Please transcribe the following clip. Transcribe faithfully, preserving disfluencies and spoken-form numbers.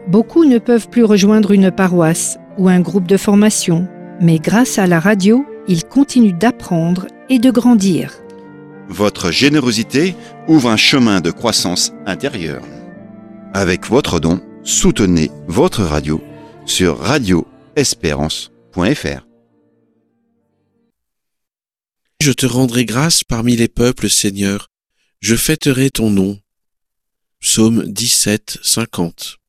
Beaucoup ne peuvent plus rejoindre une paroisse ou un groupe de formation, mais grâce à la radio, ils continuent d'apprendre et de grandir. Votre générosité ouvre un chemin de croissance intérieure. Avec votre don, soutenez votre radio sur radio espérance point f r. Je te rendrai grâce parmi les peuples, Seigneur. Je fêterai ton nom. Psaume dix-sept, cinquante.